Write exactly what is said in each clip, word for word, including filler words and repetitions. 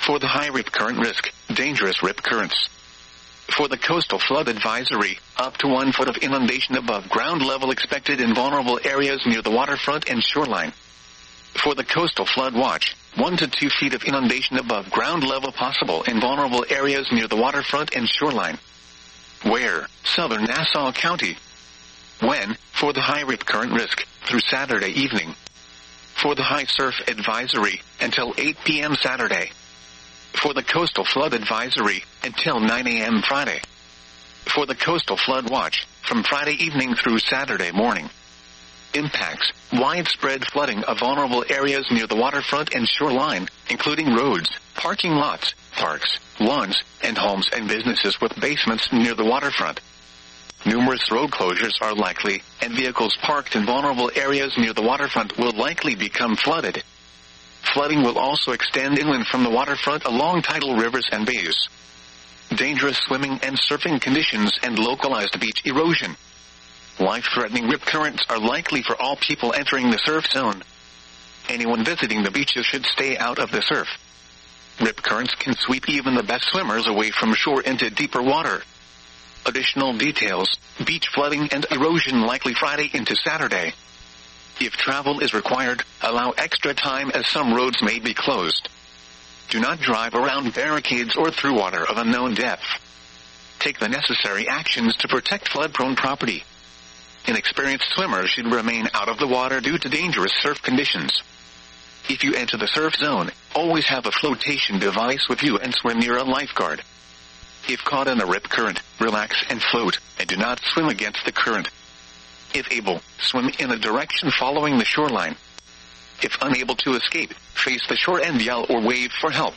For the high rip current risk, dangerous rip currents. For the coastal flood advisory, up to one foot of inundation above ground level expected in vulnerable areas near the waterfront and shoreline. For the coastal flood watch, one to two feet of inundation above ground level possible in vulnerable areas near the waterfront and shoreline. Where? Southern Nassau County. When? For the high rip current risk, through Saturday evening. For the high surf advisory, until eight p m Saturday. For the coastal flood advisory, until nine a m Friday. For the coastal flood watch, from Friday evening through Saturday morning. Impacts: widespread flooding of vulnerable areas near the waterfront and shoreline, including roads, parking lots, parks, lawns, and homes and businesses with basements near the waterfront. Numerous road closures are likely, and vehicles parked in vulnerable areas near the waterfront will likely become flooded. Flooding will also extend inland from the waterfront along tidal rivers and bays. Dangerous swimming and surfing conditions and localized beach erosion. Life-threatening rip currents are likely for all people entering the surf zone. Anyone visiting the beaches should stay out of the surf. Rip currents can sweep even the best swimmers away from shore into deeper water. Additional details: beach flooding and erosion likely Friday into Saturday. If travel is required, allow extra time as some roads may be closed. Do not drive around barricades or through water of unknown depth. Take the necessary actions to protect flood-prone property. Inexperienced swimmers should remain out of the water due to dangerous surf conditions. If you enter the surf zone, always have a flotation device with you and swim near a lifeguard. If caught in a rip current, relax and float, and do not swim against the current. If able, swim in a direction following the shoreline. If unable to escape, face the shore and yell or wave for help.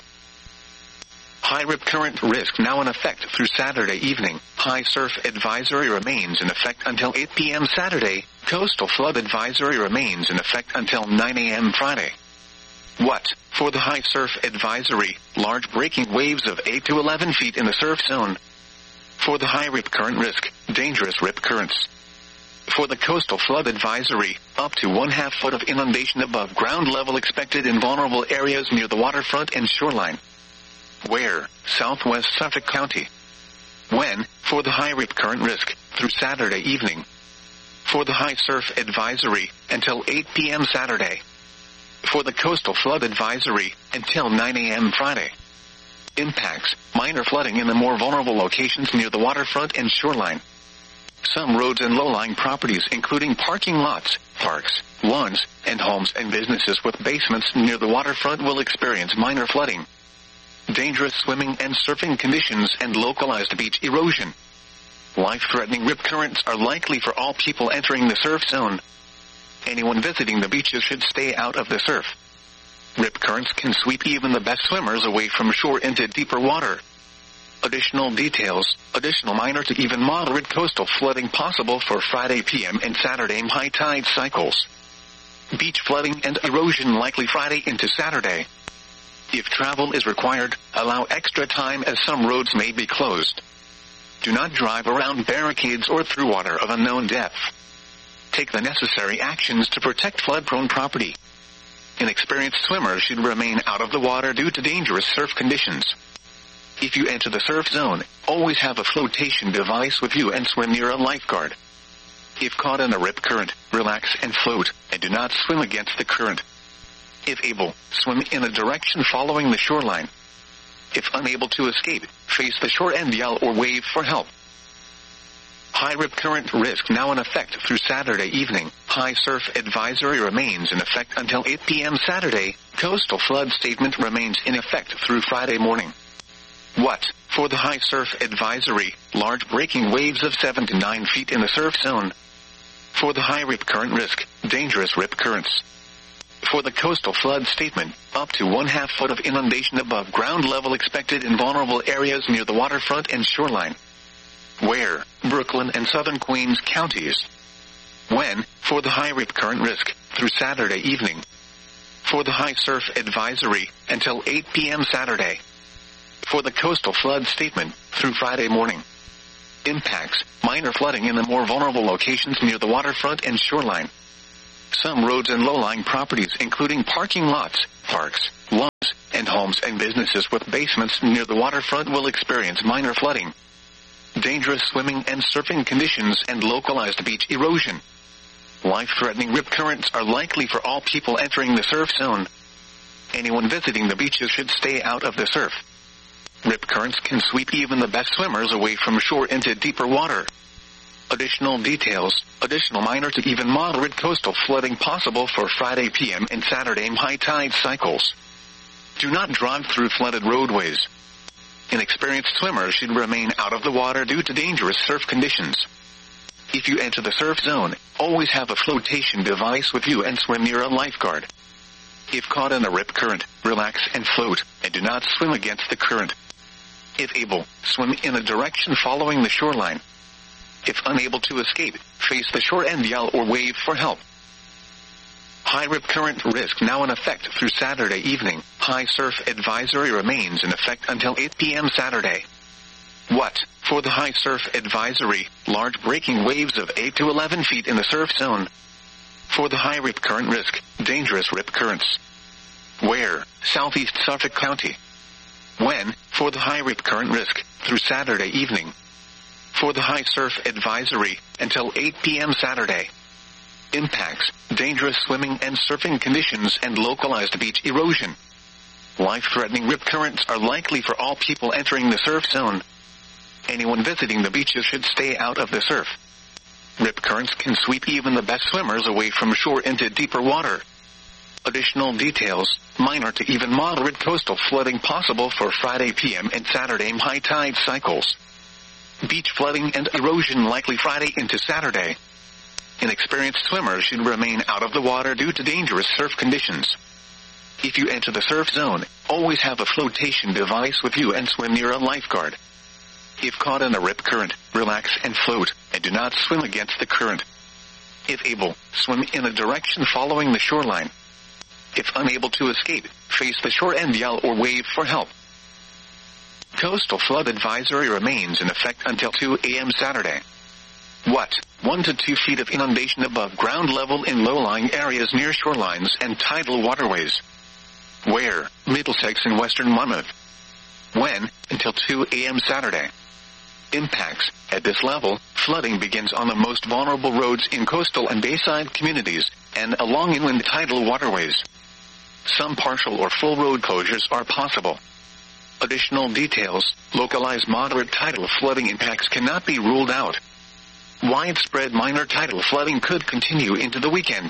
High rip current risk now in effect through Saturday evening. High surf advisory remains in effect until eight p m Saturday. Coastal flood advisory remains in effect until nine a m Friday. What? For the high surf advisory, large breaking waves of eight to eleven feet in the surf zone. For the high rip current risk, dangerous rip currents. For the coastal flood advisory, up to one half foot of inundation above ground level expected in vulnerable areas near the waterfront and shoreline. Where? Southwest Suffolk County. When? For the high rip current risk, through Saturday evening. For the high surf advisory, until eight p m Saturday. For the coastal flood advisory, until nine a m Friday. Impacts: minor flooding in the more vulnerable locations near the waterfront and shoreline. Some roads and low-lying properties including parking lots, parks, lawns, and homes and businesses with basements near the waterfront will experience minor flooding. Dangerous swimming and surfing conditions and localized beach erosion. Life-threatening rip currents are likely for all people entering the surf zone. Anyone visiting the beaches should stay out of the surf. Rip currents can sweep even the best swimmers away from shore into deeper water. Additional details: additional minor to even moderate coastal flooding possible for Friday p m and Saturday high tide cycles. Beach flooding and erosion likely Friday into Saturday. If travel is required, allow extra time as some roads may be closed. Do not drive around barricades or through water of unknown depth. Take the necessary actions to protect flood-prone property. Inexperienced swimmers should remain out of the water due to dangerous surf conditions. If you enter the surf zone, always have a flotation device with you and swim near a lifeguard. If caught in a rip current, relax and float, and do not swim against the current. If able, swim in a direction following the shoreline. If unable to escape, face the shore and yell or wave for help. High rip current risk now in effect through Saturday evening. High surf advisory remains in effect until eight p m Saturday. Coastal flood statement remains in effect through Friday morning. What? For the high surf advisory, large breaking waves of seven to nine feet in the surf zone. For the high rip current risk, dangerous rip currents. For the coastal flood statement, up to one half foot of inundation above ground level expected in vulnerable areas near the waterfront and shoreline. Where? Brooklyn and Southern Queens counties. When? For the high rip current risk, through Saturday evening. For the high surf advisory, until eight p m Saturday. For the coastal flood statement, through Friday morning. Impacts: minor flooding in the more vulnerable locations near the waterfront and shoreline. Some roads and low-lying properties, including parking lots, parks, lawns, and homes and businesses with basements near the waterfront, will experience minor flooding, dangerous swimming and surfing conditions, and localized beach erosion. Life-threatening rip currents are likely for all people entering the surf zone. Anyone visiting the beaches should stay out of the surf. Rip currents can sweep even the best swimmers away from shore into deeper water. Additional details, additional minor to even moderate coastal flooding possible for Friday P M and Saturday high tide cycles. Do not drive through flooded roadways. Inexperienced swimmers should remain out of the water due to dangerous surf conditions. If you enter the surf zone, always have a flotation device with you and swim near a lifeguard. If caught in a rip current, relax and float, and do not swim against the current. If able, swim in a direction following the shoreline. If unable to escape, face the shore and yell or wave for help. High rip current risk now in effect through Saturday evening. High surf advisory remains in effect until eight p m Saturday. What? For the high surf advisory, large breaking waves of eight to eleven feet in the surf zone. For the high rip current risk, dangerous rip currents. Where? Southeast Suffolk County. When? For the high rip current risk, through Saturday evening. For the high surf advisory, until eight p m Saturday. Impacts, dangerous swimming and surfing conditions, and localized beach erosion. Life-threatening rip currents are likely for all people entering the surf zone. Anyone visiting the beaches should stay out of the surf. Rip currents can sweep even the best swimmers away from shore into deeper water. Additional details, minor to even moderate coastal flooding possible for Friday P M and Saturday high tide cycles. Beach flooding and erosion likely Friday into Saturday. Inexperienced swimmers should remain out of the water due to dangerous surf conditions. If you enter the surf zone, always have a flotation device with you and swim near a lifeguard. If caught in a rip current, relax and float, and do not swim against the current. If able, swim in a direction following the shoreline. If unable to escape, face the shore and yell or wave for help. Coastal flood advisory remains in effect until two a m Saturday. What? one to two feet of inundation above ground level in low-lying areas near shorelines and tidal waterways. Where? Middlesex and Western Monmouth. When? Until two a m Saturday. Impacts. At this level, flooding begins on the most vulnerable roads in coastal and bayside communities, and along inland tidal waterways. Some partial or full road closures are possible. Additional details, localized moderate tidal flooding impacts cannot be ruled out. Widespread minor tidal flooding could continue into the weekend.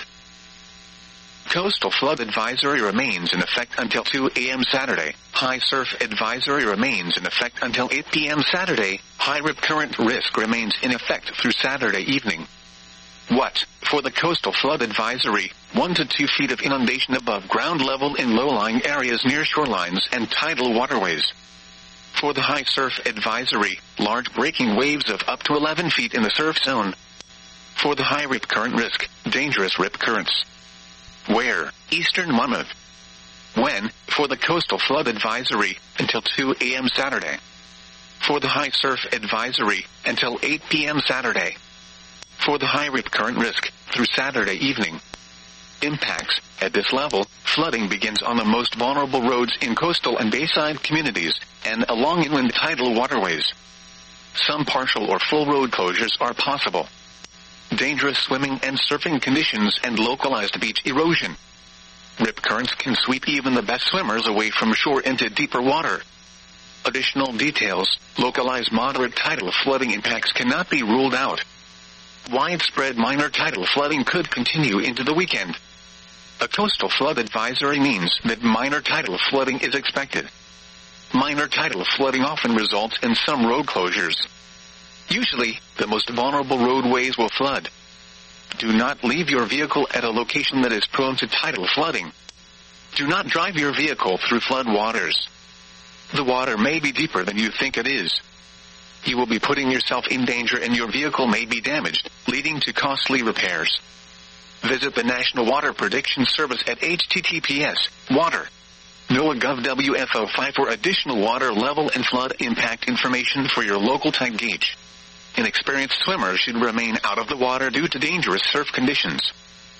Coastal flood advisory remains in effect until two a m Saturday. High surf advisory remains in effect until eight p m Saturday. High rip current risk remains in effect through Saturday evening. What? For the coastal flood advisory, one to two feet of inundation above ground level in low-lying areas near shorelines and tidal waterways. For the high surf advisory, large breaking waves of up to eleven feet in the surf zone. For the high rip current risk, dangerous rip currents. Where? Eastern Monmouth. When? For the coastal flood advisory, until two a m Saturday. For the high surf advisory, until eight p m Saturday. For the high rip current risk, through Saturday evening. Impacts. At this level, flooding begins on the most vulnerable roads in coastal and bayside communities, and along inland tidal waterways. Some partial or full road closures are possible. Dangerous swimming and surfing conditions and localized beach erosion. Rip currents can sweep even the best swimmers away from shore into deeper water. Additional details, localized moderate tidal flooding impacts cannot be ruled out. Widespread minor tidal flooding could continue into the weekend. A coastal flood advisory means that minor tidal flooding is expected. Minor tidal flooding often results in some road closures. Usually, the most vulnerable roadways will flood. Do not leave your vehicle at a location that is prone to tidal flooding. Do not drive your vehicle through flood waters. The water may be deeper than you think it is. You will be putting yourself in danger and your vehicle may be damaged, leading to costly repairs. Visit the National Water Prediction Service at H T T P S water dot noaa dot gov dot W F O five for additional water level and flood impact information for your local tide gauge. Inexperienced swimmers should remain out of the water due to dangerous surf conditions.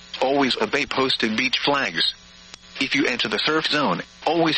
Always obey posted beach flags. If you enter the surf zone, always